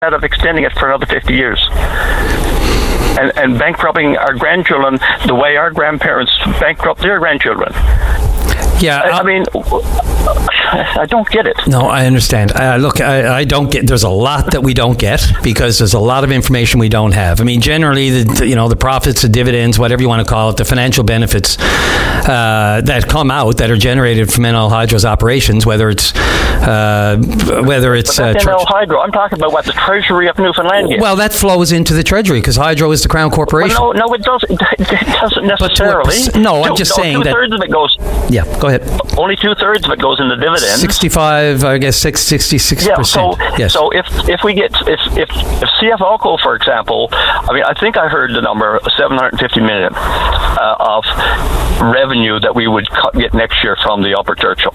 instead of extending it for another 50 years. And bankrupting our grandchildren the way our grandparents bankrupt their grandchildren. Yeah, I mean, I don't get it. No, I understand. Look, I don't get. There's a lot that we don't get because there's a lot of information we don't have. I mean, generally, the profits, the dividends, whatever you want to call it, the financial benefits that come out that are generated from NL Hydro's operations, whether it's NL Hydro. I'm talking about what the Treasury of Newfoundland gets. Well, that flows into the Treasury because Hydro is the Crown Corporation. Well, no, it doesn't. It doesn't necessarily. I'm just saying that 2/3 of it goes. Yeah, go ahead. Only 2/3 of it goes into dividends. 65, I guess 66%. Yeah. So if CFOCO, for example, I mean, I think I heard the number $750 million of revenue that we would get next year from the Upper Churchill.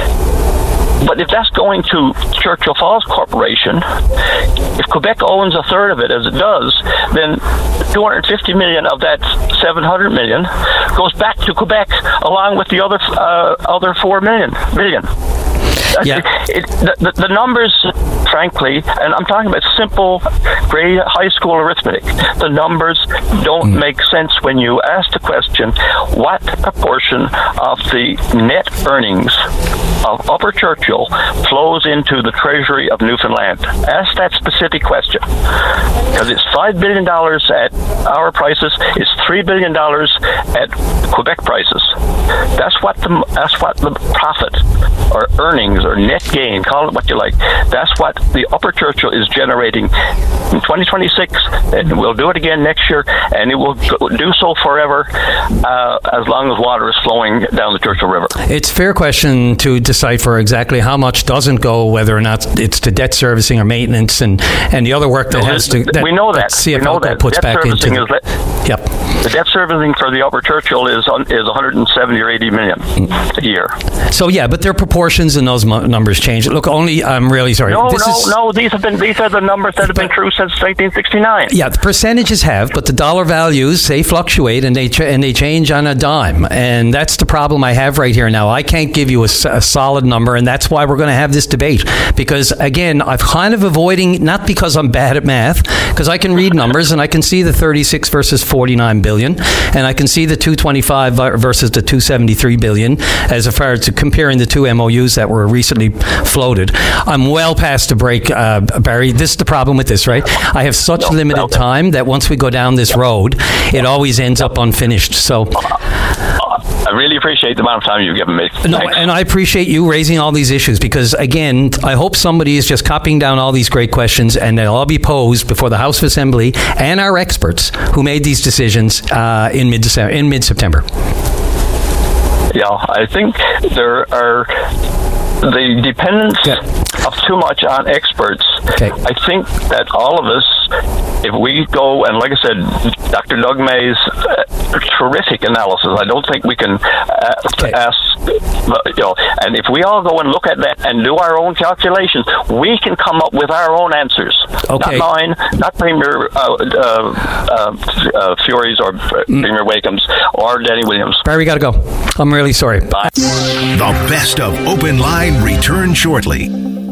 But if that's going to Churchill Falls Corporation, if Quebec owns a third of it, as it does, then $250 million of that $700 million goes back to Quebec, along with the other $4 million. Yeah. The numbers, frankly, and I'm talking about simple grade high school arithmetic, the numbers don't make sense when you ask the question, what proportion of the net earnings of Upper Churchill flows into the Treasury of Newfoundland? Ask that specific question. Because it's $5 billion at our prices, it's $3 billion at Quebec prices. That's what the profit or earnings or net gain, call it what you like, that's what the Upper Churchill is generating in 2026, and we'll do it again next year, and it will do so forever as long as water is flowing down the Churchill River. It's a fair question to decipher exactly how much doesn't go, whether or not it's to debt servicing or maintenance, and the other work that has to. We know that. CFO puts debt back into. Yep. The debt servicing for the Upper Churchill is 170 or 80 million a year. So yeah, but their proportions and those numbers change. Look, I'm really sorry. No. These are the numbers that have been true since 1969. Yeah, the percentages have, but the dollar values, they fluctuate and they change on a dime, and that's the problem I have right here now. I can't give you a solid number, and that's why we're going to have this debate. Because again, I'm kind of avoiding, not because I'm bad at math, because I can read numbers and I can see the 36 versus 49 billion, and I can see the 225 versus the 273 billion as far as comparing the two MOUs that were recently floated. I'm well past the break, Barry. This is the problem with this, right? I have such limited time that once we go down this road, it always ends up unfinished. So I really appreciate the amount of time you've given me. No, and I appreciate you raising all these issues because, again, I hope somebody is just copying down all these great questions and they'll all be posed before the House of Assembly and our experts who made these decisions in mid-September. Yeah, I think there are the dependence of too much on experts. Okay. I think that all of us, if we go, and like I said, Dr. Doug May's terrific analysis, I don't think we can ask, and if we all go and look at that and do our own calculations, we can come up with our own answers. Okay. Not mine, not Premier Fury's or Premier Wakeham's or Denny Williams. Barry, got to go. I'm really sorry. Bye. The best of Open Line return shortly.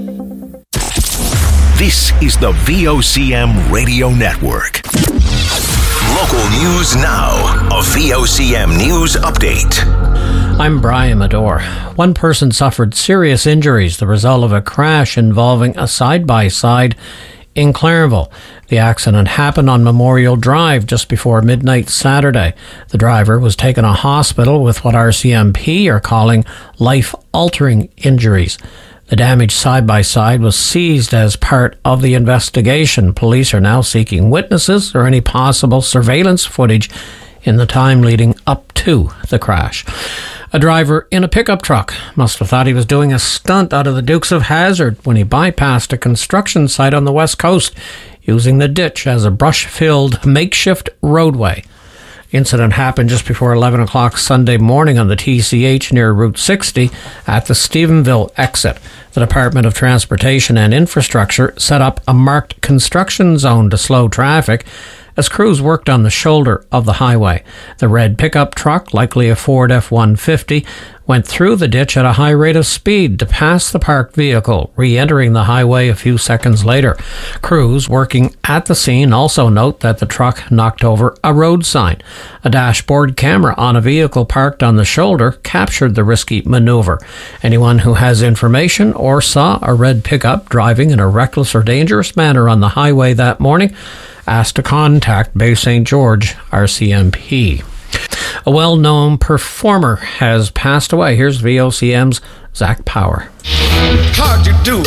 This is the VOCM Radio Network. Local news now. A VOCM News Update. I'm Brian Medore. One person suffered serious injuries, the result of a crash involving a side-by-side in Clarenville. The accident happened on Memorial Drive just before midnight Saturday. The driver was taken to hospital with what RCMP are calling life-altering injuries. The damaged side-by-side was seized as part of the investigation. Police are now seeking witnesses or any possible surveillance footage in the time leading up to the crash. A driver in a pickup truck must have thought he was doing a stunt out of the Dukes of Hazzard when he bypassed a construction site on the west coast using the ditch as a brush-filled makeshift roadway. The incident happened just before 11 o'clock Sunday morning on the TCH near Route 60 at the Stephenville exit. The Department of Transportation and Infrastructure set up a marked construction zone to slow traffic as crews worked on the shoulder of the highway. The red pickup truck, likely a Ford F-150, went through the ditch at a high rate of speed to pass the parked vehicle, re-entering the highway a few seconds later. Crews working at the scene also note that the truck knocked over a road sign. A dashboard camera on a vehicle parked on the shoulder captured the risky maneuver. Anyone who has information or saw a red pickup driving in a reckless or dangerous manner on the highway that morning asked to contact Bay St. George RCMP. A well-known performer has passed away. Here's VOCM's Zach Power. How'd you do,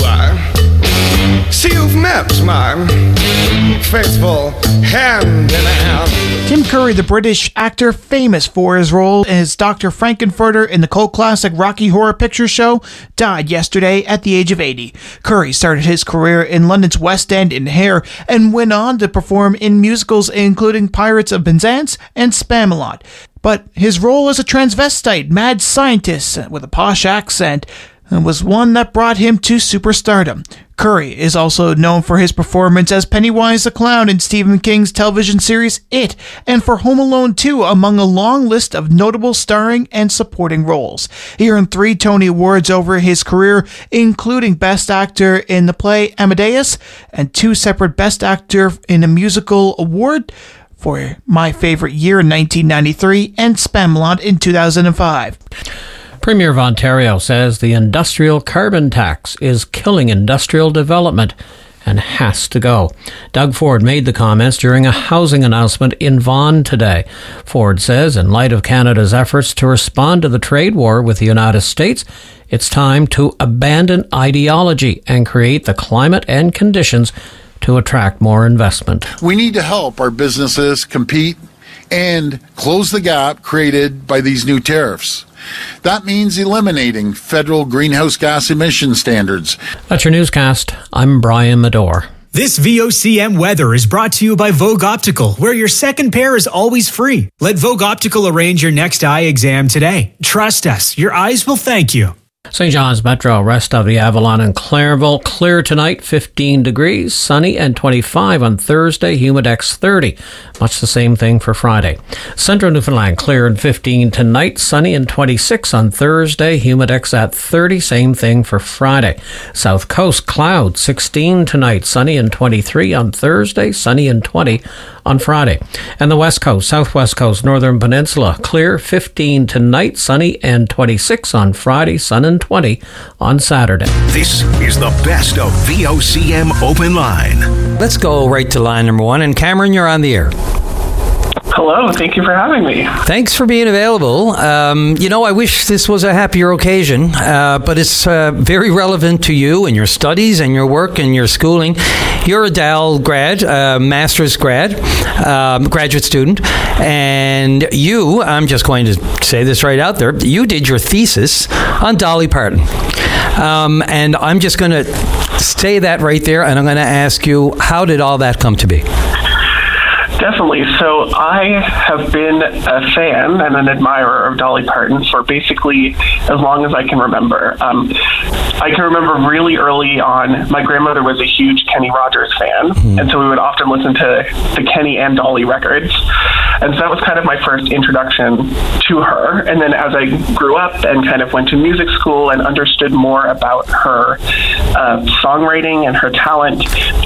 I see you've met my faithful hand in hand. Tim Curry, the British actor famous for his role as Dr. Frankenfurter in the cult classic Rocky Horror Picture Show, died yesterday at the age of 80. Curry started his career in London's West End in Hair and went on to perform in musicals including Pirates of Penzance and Spamalot. But his role as a transvestite mad scientist with a posh accent was one that brought him to superstardom. Curry is also known for his performance as Pennywise the Clown in Stephen King's television series It, and for Home Alone 2, among a long list of notable starring and supporting roles. He earned 3 Tony Awards over his career, including Best Actor in the play Amadeus, and 2 separate Best Actor in a Musical award for My Favorite Year in 1993 and Spamalot in 2005. Premier of Ontario says the industrial carbon tax is killing industrial development and has to go. Doug Ford made the comments during a housing announcement in Vaughan today. Ford says, in light of Canada's efforts to respond to the trade war with the United States, it's time to abandon ideology and create the climate and conditions to attract more investment. We need to help our businesses compete and close the gap created by these new tariffs. That means eliminating federal greenhouse gas emission standards. That's your newscast. I'm Brian Medore. This VOCM weather is brought to you by Vogue Optical, where your second pair is always free. Let Vogue Optical arrange your next eye exam today. Trust us, your eyes will thank you. St. John's Metro, rest of the Avalon and Clairville, clear tonight, 15 degrees, sunny and 25 on Thursday, Humidex 30. Much the same thing for Friday. Central Newfoundland, clear and 15 tonight, sunny and 26 on Thursday, Humidex at 30, same thing for Friday. South Coast, cloud, 16 tonight, sunny and 23 on Thursday, sunny and 20 on Friday. And the West Coast, Southwest Coast, Northern Peninsula, clear, 15 tonight, sunny and 26 on Friday, sun and 20 on Saturday. This is the best of VOCM Open Line. Let's go right to line number 1. And Cameron, you're on the air. Hello, thank you for having me. Thanks for being available. I wish this was a happier occasion, but it's very relevant to you and your studies and your work and your schooling. You're a DAL grad, master's grad, graduate student, and you, I'm just going to say this right out there, you did your thesis on Dolly Parton. And I'm just going to say that right there, and I'm going to ask you, how did all that come to be? Definitely. So I have been a fan and an admirer of Dolly Parton for basically as long as I can remember. I can remember really early on, my grandmother was a huge Kenny Rogers fan, and so we would often listen to the Kenny and Dolly records. And so that was kind of my first introduction to her. And then as I grew up and kind of went to music school and understood more about her songwriting and her talent,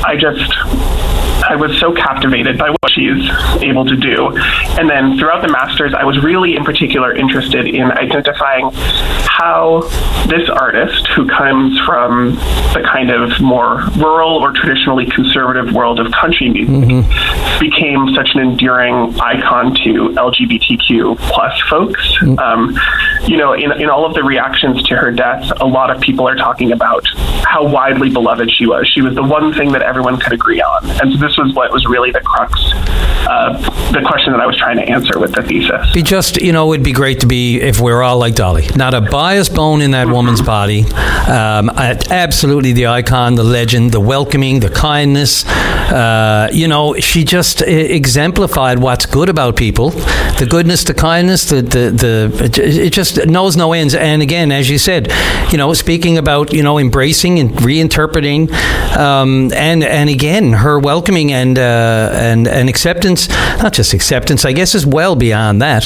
I was so captivated by what she's able to do. And then throughout the Masters, I was really in particular interested in identifying how this artist, who comes from the kind of more rural or traditionally conservative world of country music, became such an enduring icon to LGBTQ plus folks. In all of the reactions to her death, a lot of people are talking about how widely beloved she was. She was the one thing that everyone could agree on. And so this was what was really the crux the question that I was trying to answer with the thesis. Be just, it'd be great to be, if we're all like Dolly. Not a biased bone in that woman's body. Absolutely the icon, the legend, the welcoming, the kindness. She just exemplified what's good about people. The goodness, the kindness, it just knows no ends. And again, as you said, speaking about, embracing and reinterpreting, and again, her welcoming and acceptance, not just acceptance, I guess is well beyond that.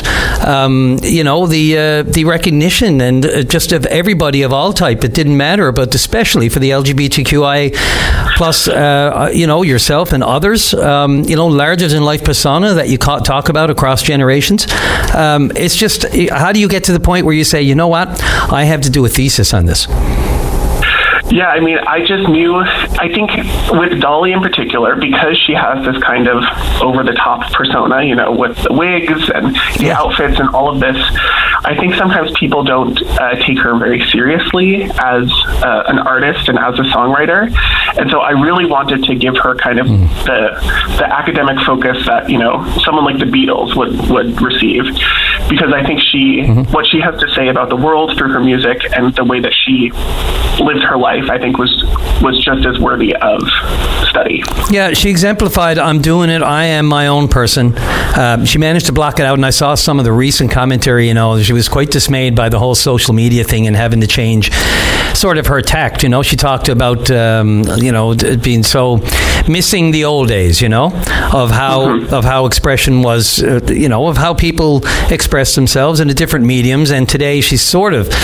The recognition and just of everybody of all type. It didn't matter, but especially for the LGBTQI plus, yourself and others, larger than life persona that you talk about across generations. It's just, how do you get to the point where you say, you know what, I have to do a thesis on this? Yeah, I mean, I just knew, I think with Dolly in particular, because she has this kind of over-the-top persona, with the wigs and the outfits and all of this, I think sometimes people don't take her very seriously as an artist and as a songwriter. And so I really wanted to give her kind of the academic focus that, someone like the Beatles would receive. Because I think what she has to say about the world through her music and the way that she lived her life, I think was just as worthy of study. Yeah, she exemplified, I'm doing it, I am my own person. She managed to block it out, and I saw some of the recent commentary, she was quite dismayed by the whole social media thing and having to change sort of her tact. She talked about, being so missing the old days, of how expression was, of how people express themselves in the different mediums. And today she's sort of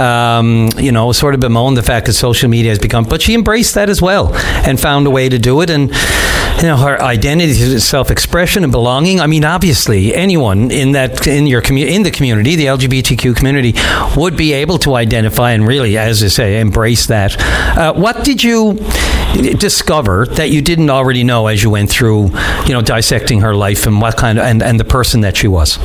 bemoaned the fact that social media has become, but she embraced that as well and found a way to do it. And her identity, self-expression, and belonging. I mean, obviously, anyone in the community, the LGBTQ community, would be able to identify and really, as I say, embrace that. What did you discover that you didn't already know as you went through, dissecting her life and what kind of and the person that she was?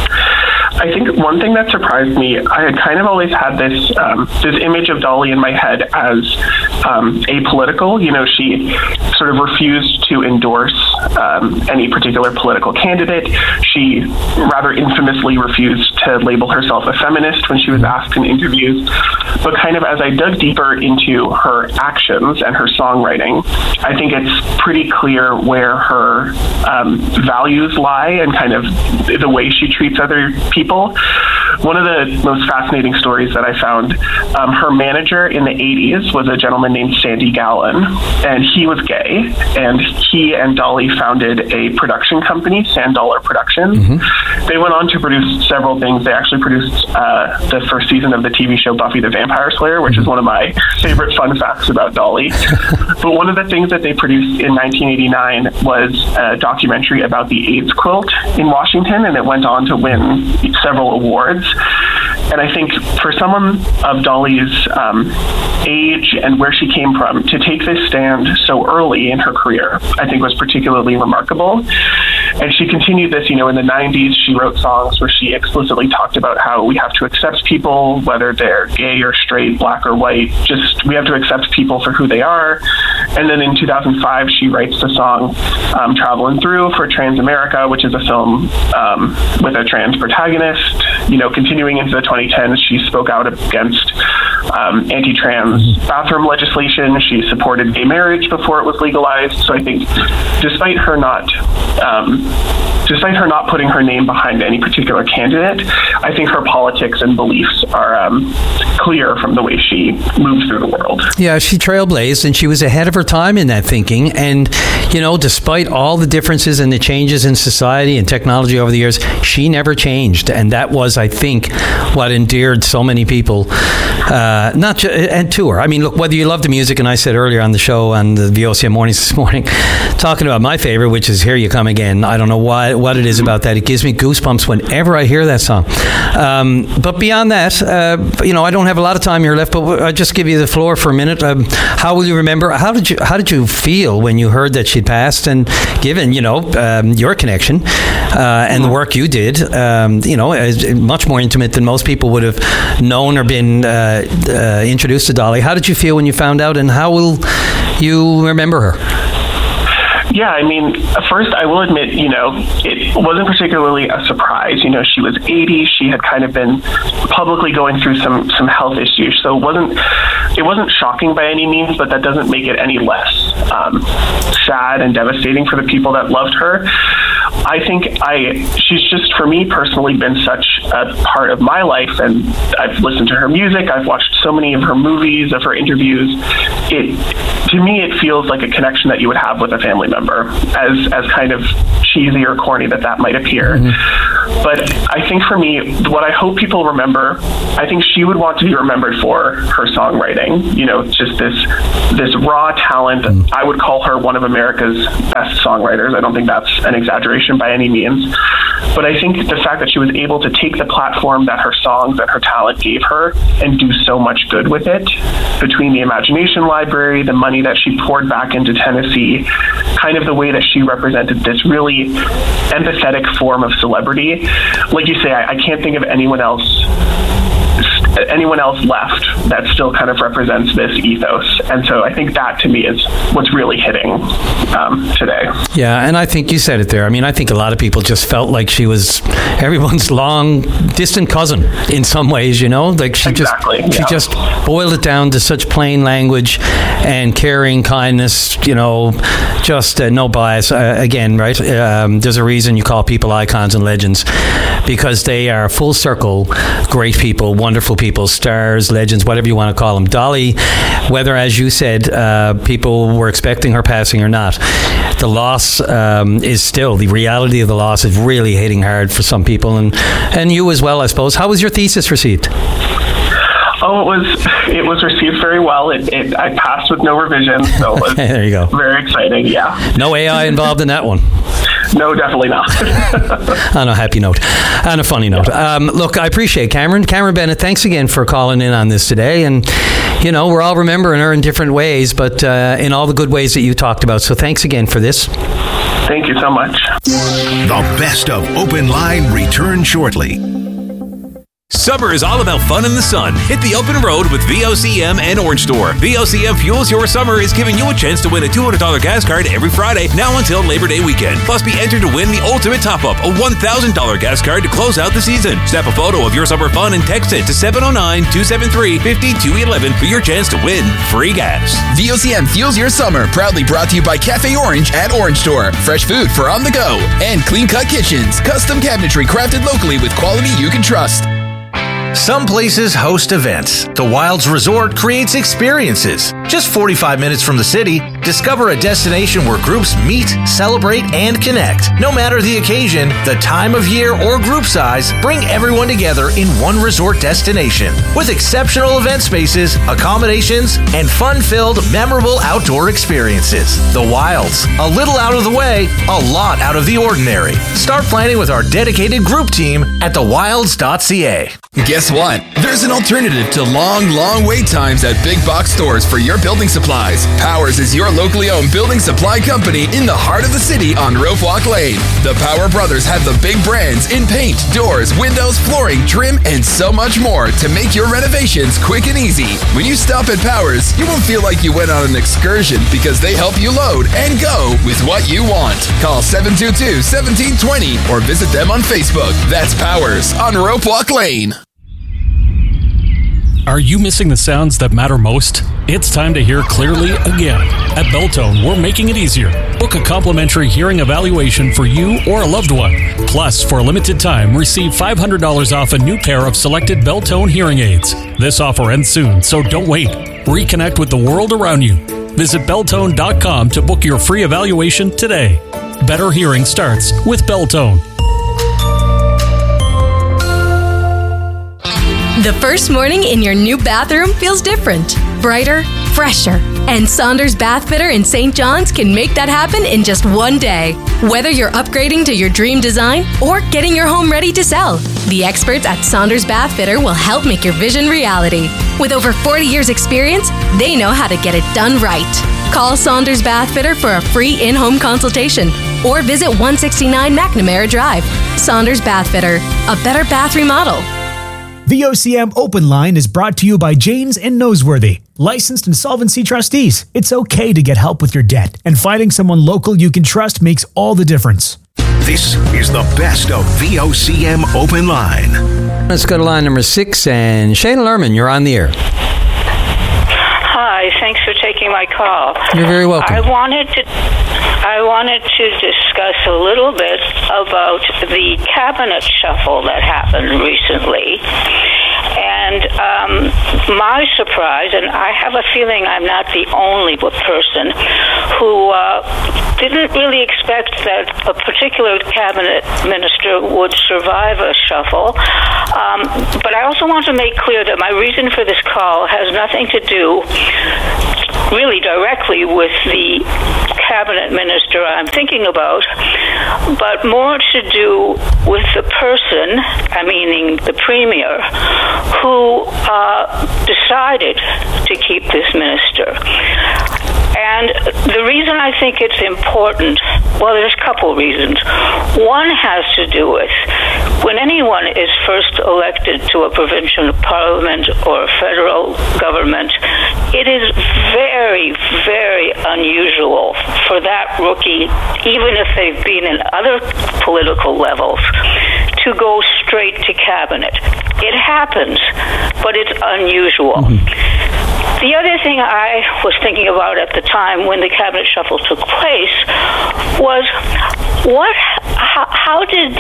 I think one thing that surprised me, I had kind of always had this image of Dolly in my head as apolitical. She sort of refused to endorse any particular political candidate. She rather infamously refused to label herself a feminist when she was asked in interviews. But kind of as I dug deeper into her actions and her songwriting, I think it's pretty clear where her values lie and kind of the way she treats other people. One of the most fascinating stories that I found, her manager in the 80s was a gentleman named Sandy Gallen, and he was gay, and he and Dolly founded a production company, Sand Dollar Productions. They went on to produce several things. They actually produced the first season of the TV show Buffy the Vampire Slayer, which is one of my favorite fun facts about Dolly. But one of the things that they produced in 1989 was a documentary about the AIDS quilt in Washington, and it went on to win several awards. And I think for someone of Dolly's age and where she came from, to take this stand so early in her career, I think was particularly remarkable. And she continued this, in the 90s, she wrote songs where she explicitly talked about how we have to accept people, whether they're gay or straight, black or white, just we have to accept people for who they are. And then in 2005, she writes the song Traveling Through for Transamerica, which is a film with a trans protagonist. Continuing into the 2010s, she spoke out against anti-trans bathroom legislation. She supported gay marriage before it was legalized. So I think despite her not putting her name behind any particular candidate, I think her politics and beliefs are clear from the way she moves through the world. Yeah, she trailblazed, and she was ahead of her time in that thinking. And, despite all the differences and the changes in society and technology over the years, she never changed. And that was, I think, what endeared so many people and to her. I mean, look, whether you love the music, and I said earlier on the show on the VOCM Mornings this morning, talking about my favorite, which is Here You Come Again. I don't know what it is about that. It gives me goosebumps whenever I hear that song. But beyond that, I don't have a lot of time here left, but I'll just give you the floor for a minute. How will you remember? How did you feel when you heard that she'd passed? And given, your connection and the work you did, is much more intimate than most people would have known or been introduced to Dolly. How did you feel when you found out, and how will you remember her? Yeah, I mean, first, I will admit, it wasn't particularly a surprise. She was 80. She had kind of been publicly going through some health issues. So it wasn't shocking by any means, but that doesn't make it any less sad and devastating for the people that loved her. I think she's just, for me personally, been such a part of my life, and I've listened to her music. I've watched so many of her movies, of her interviews. To me, it feels like a connection that you would have with a family member, as kind of cheesy or corny that might appear. Mm-hmm. But I think for me, what I hope people remember, I think she would want to be remembered for her songwriting. Just this raw talent. Mm-hmm. I would call her one of America's best songwriters. I don't think that's an exaggeration by any means. But I think the fact that she was able to take the platform that her songs and her talent gave her and do so much good with it, between the Imagination Library, the money that she poured back into Tennessee, kind of the way that she represented this really empathetic form of celebrity. Like you say, I can't think of anyone else left that still kind of represents this ethos. And so I think that to me is what's really hitting today. Yeah, and I think you said it there. I mean, I think a lot of people just felt like she was everyone's long distant cousin in some ways, like she just boiled it down to such plain language and caring kindness, just no bias. Again, right? There's a reason you call people icons and legends, because they are full circle, great people, wonderful people, stars, legends, whatever you want to call them. Dolly, whether, as you said, people were expecting her passing or not, the loss is still, the reality of the loss is really hitting hard for some people, and you as well, I suppose. How was your thesis received? Oh, it was received very well. I passed with no revision, so it was there you go. Very exciting, yeah. No AI involved in that one? No, definitely not. On a happy note. On a funny note. Look, I appreciate Cameron Bennett, thanks again for calling in on this today. And, we're all remembering her in different ways, but in all the good ways that you talked about. So thanks again for this. Thank you so much. The best of Open Line returns shortly. Summer is all about fun in the sun. Hit the open road with VOCM and Orange Store. VOCM Fuels Your Summer is giving you a chance to win a $200 gas card every Friday, now until Labor Day weekend. Plus, be entered to win the ultimate top-up, a $1,000 gas card to close out the season. Snap a photo of your summer fun and text it to 709-273-5211 for your chance to win free gas. VOCM Fuels Your Summer, proudly brought to you by Cafe Orange at Orange Store. Fresh food for on the go. And Clean Cut Kitchens, custom cabinetry crafted locally with quality you can trust. Some places host events. The Wilds Resort creates experiences. Just 45 minutes from the city, discover a destination where groups meet, celebrate, and connect. No matter the occasion, the time of year, or group size, bring everyone together in one resort destination. With exceptional event spaces, accommodations, and fun-filled, memorable outdoor experiences. The Wilds. A little out of the way, a lot out of the ordinary. Start planning with our dedicated group team at thewilds.ca. Guess what? There's an alternative to long wait times at big box stores for your building supplies. Powers is your locally owned building supply company in the heart of the city on Rope Walk Lane. The Power Brothers have the big brands in paint, doors, windows, flooring, trim, and so much more to make your renovations quick and easy. When you stop at Powers, you won't feel like you went on an excursion because they help you load and go with what you want. Call 722-1720 or visit them on Facebook. That's Powers on Rope Walk Lane. Are you missing the sounds that matter most? It's time to hear clearly again. At Beltone, we're making it easier. Book a complimentary hearing evaluation for you or a loved one. Plus, for a limited time, receive $500 off a new pair of selected Beltone hearing aids. This offer ends soon, so don't wait. Reconnect with the world around you. Visit Beltone.com to book your free evaluation today. Better hearing starts with Beltone. The first morning in your new bathroom feels different, brighter, fresher. And Saunders Bath Fitter in St. John's can make that happen in just one day. Whether you're upgrading to your dream design or getting your home ready to sell, the experts at Saunders Bath Fitter will help make your vision reality. With over 40 years experience, they know how to get it done right. Call Saunders Bath Fitter for a free in-home consultation or visit 169 McNamara Drive. Saunders Bath Fitter, a better bath remodel. VOCM Open Line is brought to you by Janes and Noseworthy. licensed insolvency trustees. It's okay to get help with your debt, and finding someone local you can trust makes all the difference. This is the best of VOCM Open Line. Let's go to line number 6, and Shayna Lerman, you're on the air. Hi, thanks for taking my call. You're very welcome. I wanted to discuss a little bit about the cabinet shuffle that happened recently. And my surprise, and I have a feeling I'm not the only person who didn't really expect that a particular cabinet minister would survive a shuffle. But I also want to make clear that my reason for this call has nothing to do really directly with the cabinet minister I'm thinking about, but more to do with the person, meaning the premier, who decided to keep this minister. And the reason I think it's important, well, there's a couple reasons. One has to do with when anyone is first elected to a provincial parliament or a federal government, it is very, very unusual for that rookie, even if they've been in other political levels, to go straight to cabinet. It happens, but it's unusual. The other thing I was thinking about at the time when the cabinet shuffle took place was how did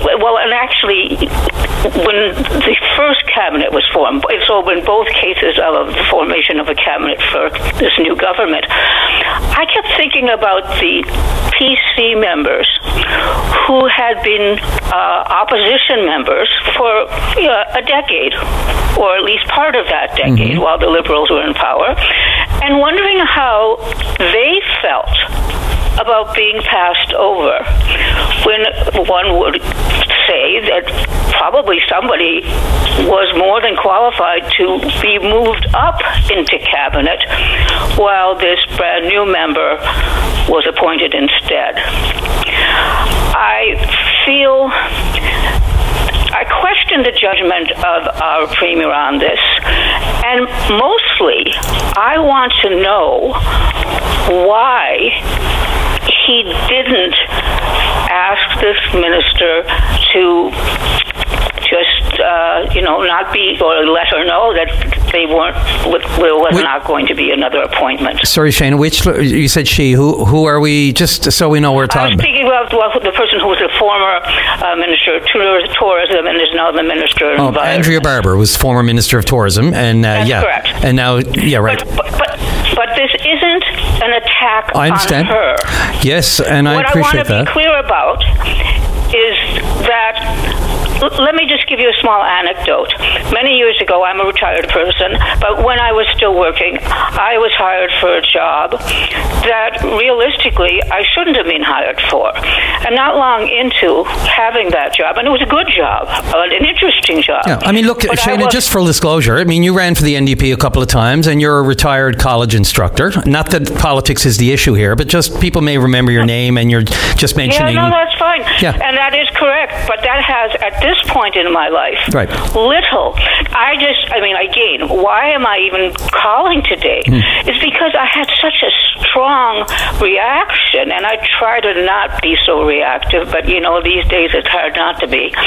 when the first cabinet was formed, so in both cases of the formation of a cabinet for this new government, I kept thinking about the PC members who had been opposition members for a decade, or at least part of that decade, while the Liberals were in power, and wondering how they felt about being passed over, when one would say that probably somebody was more than qualified to be moved up into cabinet while this brand new member was appointed instead. I question the judgment of our premier on this, and mostly I want to know why he didn't ask this minister to just, not be, or let her know that there was not going to be another appointment. Sorry, Shane, you said she, who are we, just so we know we're talking about? I'm speaking about the person who was the former Minister of Tourism and is now the Minister of Environment. Andrea Barber was former Minister of Tourism, and That's correct. And now, right. But this isn't an attack I understand. on her. Yes, and I appreciate that. What I want to be clear about is that, let me just give you a small anecdote. Many years ago, I'm a retired person, but when I was still working, I was hired for a job that realistically I shouldn't have been hired for. And not long into having that job, and it was a good job, an interesting job. Yeah, I mean, look, Shayna, just for disclosure, I mean, you ran for the NDP a couple of times, and you're a retired college instructor. Not that politics is the issue here, but just people may remember your name, and you're just mentioning... Yeah, no, that's fine. Yeah. And that is correct, but that has, at this point in my life, right, little. Again, why am I even calling today? It's because I had such a strong reaction, and I try to not be so reactive, but, these days it's hard not to be,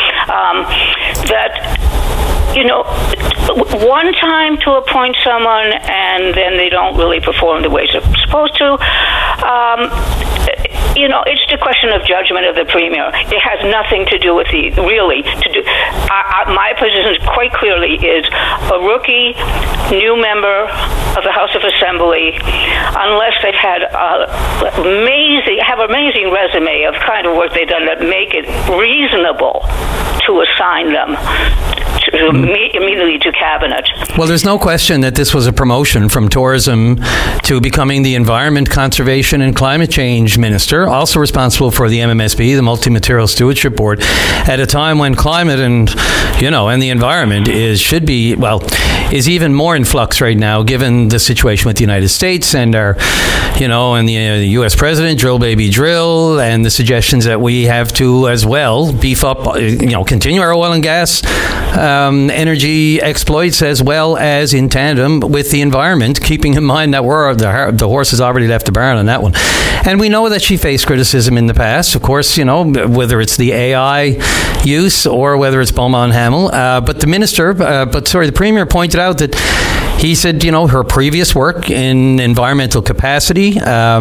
one time to appoint someone and then they don't really perform the way they're supposed to. It's the question of judgment of the premier. It has nothing to do with my position quite clearly is a rookie, new member of the House of Assembly, unless they've had amazing resume of kind of work they've done that make it reasonable to assign them immediately to cabinet. Well, there's no question that this was a promotion from tourism to becoming the Environment, Conservation and Climate Change Minister, also responsible for the MMSB, the Multi-Material Stewardship Board, at a time when climate and the environment is even more in flux right now, given the situation with the United States and our, and the U.S. President, drill baby drill, and the suggestions that we have to as well beef up, continue our oil and gas energy exploits as well as in tandem with the environment, keeping in mind that the horse has already left the barn on that one. And we know that she faced criticism in the past, of course, whether it's the AI use or whether it's Beaumont Hamel. But the Premier pointed out that he said, her previous work in environmental capacity,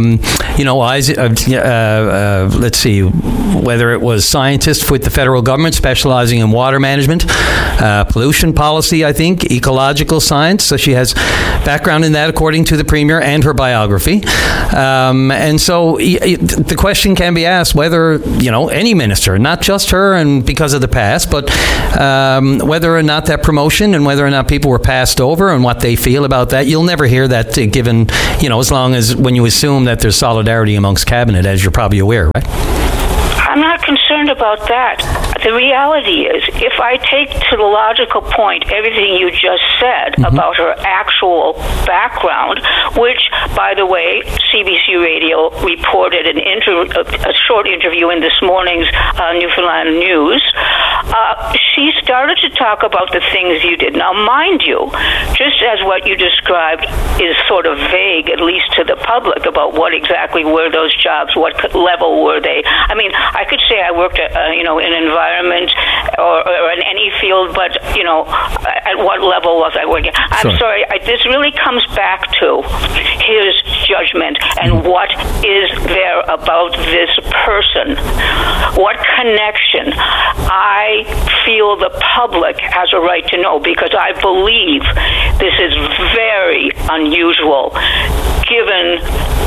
let's see, whether it was scientist with the federal government specializing in water management, pollution policy, I think, ecological science. So she has background in that, according to the Premier and her biography. And so the question can be asked whether, any minister, not just her and because of the past, but whether or not that promotion and whether or not people were passed over and what they feel about that. You'll never hear that given, as long as when you assume that there's solidarity amongst cabinet, as you're probably aware, right? I'm not concerned about that. The reality is, if I take to the logical point everything you just said about her actual background, which, by the way, CBC Radio reported a short interview in this morning's Newfoundland News, she started to talk about the things you did. Now, mind you, just as what you described is sort of vague, at least to the public, about what exactly were those jobs, what level were they. I mean, I could say I worked at, in environment or in any field, but, at what level was I working? I'm sorry, this really comes back to his judgment and what is there about this person. What connection? I feel the public has a right to know, because I believe this is very unusual given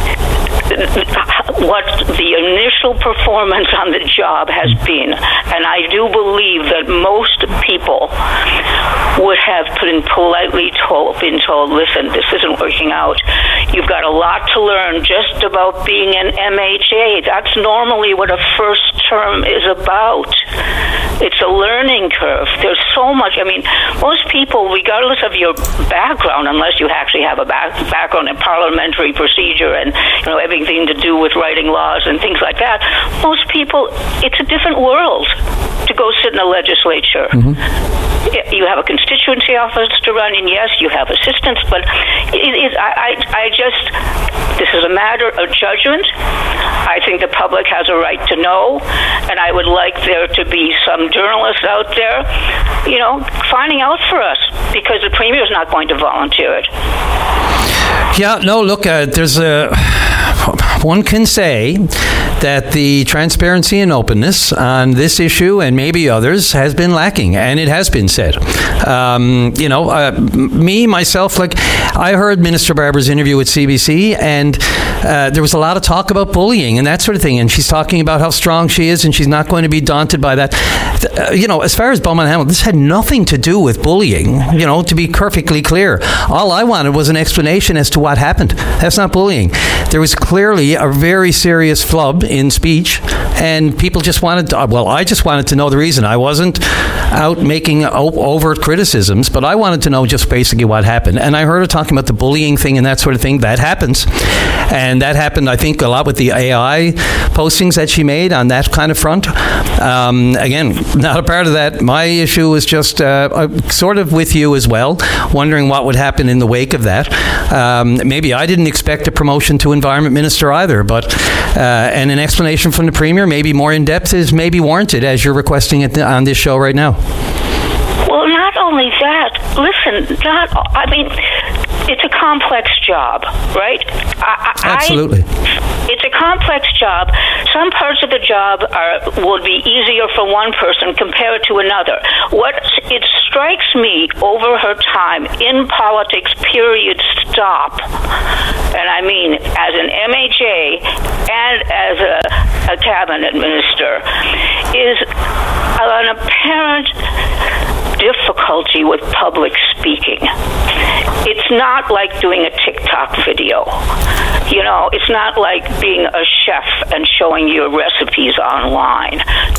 what the initial performance on the job has been. And I do believe that most people would have been politely been told, listen, this isn't working out. You've got a lot to learn just about being an MHA. That's normally what a first term is about. It's a learning curve. There's so much. I mean, most people, regardless of your background, unless you actually have a background in parliamentary procedure and everything to do with writing laws and things like that, most people, it's a different world to go sit in a legislature. You have a constituency office to run, and yes, you have assistants, but this is a matter of judgment. I think the public has a right to know, and I would like there to be some journalists out there, finding out for us, because the Premier is not going to volunteer it. Yeah, no, look, one can say that the transparency and openness on this issue and maybe others has been lacking, and it has been said. Myself, I heard Minister Barber's interview with CBC, and there was a lot of talk about bullying and that sort of thing, and she's talking about how strong she is and she's not going to be daunted by that. As far as Beaumont Hamel, this had nothing to do with bullying, to be perfectly clear. All I wanted was an explanation as to what happened. That's not bullying. There was clearly a very serious flub in speech, and people just wanted I just wanted to know the reason. I wasn't out making overt criticisms, but I wanted to know just basically what happened. And I heard her talking about the bullying thing and that sort of thing. That happens. And that happened, I think, a lot with the AI postings that she made on that kind of front. Again, not a part of that. My issue was just sort of with you as well, wondering what would happen in the wake of that. Maybe I didn't expect a promotion to Environment Minister either, but and an explanation from the Premier, maybe more in depth, is maybe warranted, as you're requesting it on this show right now. Well, not only that, listen, it's a complex job, right? Absolutely. It's a complex job. Some parts of the job would be easier for one person compared to another. It strikes me over her time in politics, period, stop, and I mean as an MHA and as a cabinet minister, is an apparent difficulty with public speaking. It's not like doing a TikTok video. It's not like being a chef and showing your recipes online.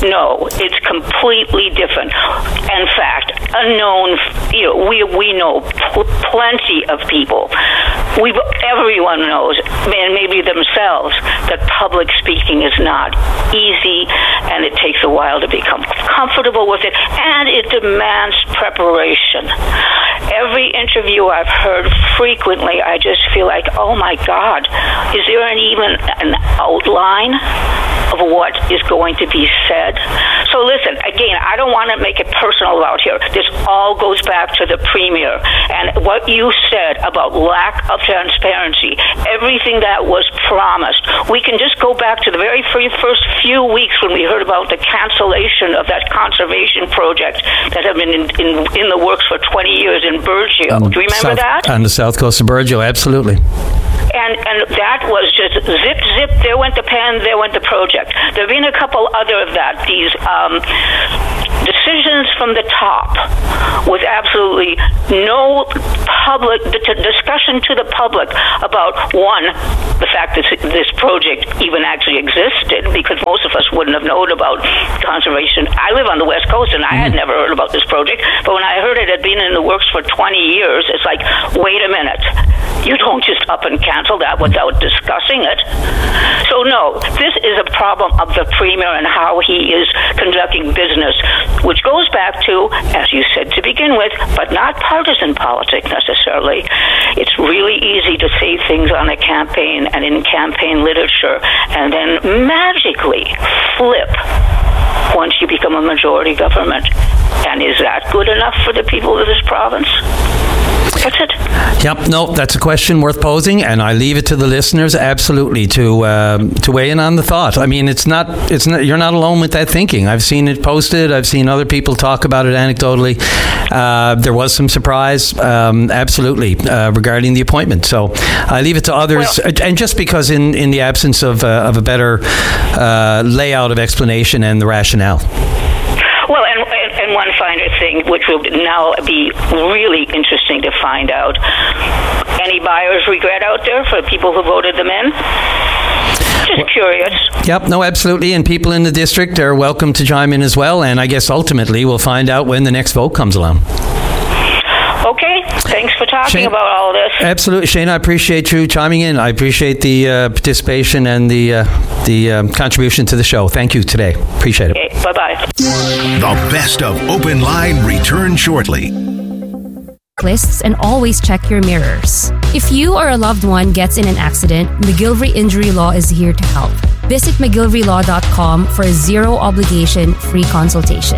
No, it's completely different. In fact, unknown. We know plenty of people. Everyone knows, and maybe themselves, that public speaking is not easy, and it takes a while to become comfortable with it, and it demands preparation. Every interview I've heard frequently, I just feel like, oh my God, is there even an outline of what is going to be said? So listen, again, I don't want to make it personal out here. This all goes back to the Premier and what you said about lack of transparency, everything that was promised. We can just go back to the very first few weeks when we heard about the cancellation of that conservation project that had been in the works for 20 years in Burgeo. Do you remember that? On the south coast of Burgeo, absolutely. And that was just zip, zip, there went the pen, there went the project. There have been a couple other of that, these decisions from the top with absolutely no public discussion to the public about, one, the fact that this project even actually existed, because most of us wouldn't have known about conservation. I live on the West Coast, and I had never heard about this project, but when I heard it had been in the works for 20 years, it's like, wait a minute. You don't just up and cancel that without discussing it. So no, this is a problem of the Premier and how he is conducting business, which goes back to, as you said to begin with, but not partisan politics necessarily. It's really easy to say things on a campaign and in campaign literature and then magically flip once you become a majority government. And is that good enough for the people of this province? That's it. Yep. No, that's a question worth posing, and I leave it to the listeners absolutely to weigh in on the thought. I mean, it's not. You're not alone with that thinking. I've seen it posted. I've seen other people talk about it anecdotally. There was some surprise, absolutely, regarding the appointment. So I leave it to others, and just because in the absence of a better layout of explanation and the rationale. Well, and one final thing, which will now be really interesting to find out. Any buyer's regret out there for people who voted them in? Just curious. Yep, no, absolutely. And people in the district are welcome to chime in as well. And I guess ultimately we'll find out when the next vote comes along. Okay, thanks for talking about all of this. Absolutely, Shane. I appreciate you chiming in. I appreciate the participation and the contribution to the show. Thank you today. Appreciate it. Okay, bye-bye. The best of Open Line returns shortly. Lists and always check your mirrors. If you or a loved one gets in an accident, McGillivray Injury Law is here to help. Visit McGillivraylAw.com for a zero obligation free consultation.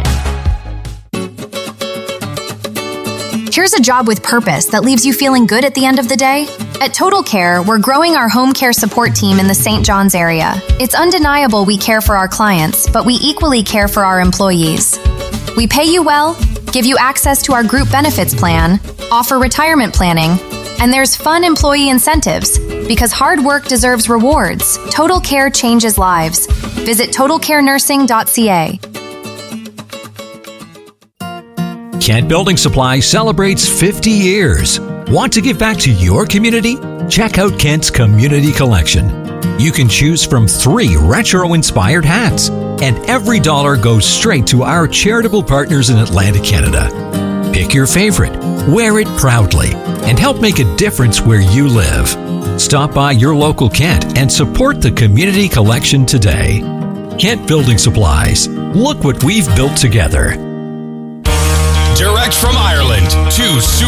Here's a job with purpose that leaves you feeling good at the end of the day. At Total Care, we're growing our home care support team in the St. John's area. It's undeniable we care for our clients, but we equally care for our employees. We pay you well, give you access to our group benefits plan, offer retirement planning, and there's fun employee incentives. Because hard work deserves rewards, Total Care changes lives. Visit totalcarenursing.ca. Kent Building Supply celebrates 50 years. Want to give back to your community? Check out Kent's Community Collection. You can choose from 3 retro-inspired hats, and every dollar goes straight to our charitable partners in Atlantic Canada. Pick your favorite, wear it proudly, and help make a difference where you live. Stop by your local Kent and support the Community Collection today. Kent Building Supplies. Look what we've built together. Direct from Ireland to